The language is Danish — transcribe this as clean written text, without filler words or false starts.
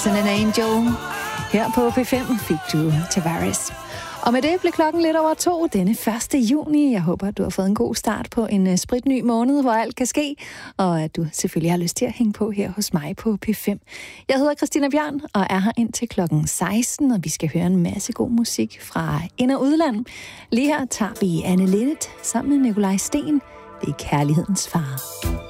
An Angel. Her på P5 fik du Tavares. Og med det blev klokken lidt over 2 denne 1. juni. Jeg håber, at du har fået en god start på en spritny måned, hvor alt kan ske. Og at du selvfølgelig har lyst til at hænge på her hos mig på P5. Jeg hedder Christina Bjørn og er her indtil klokken 16. Og vi skal høre en masse god musik fra ind- og udland. Lige her tager vi Anne Linnet sammen med Nikolaj Sten. Det er Kærlighedens far.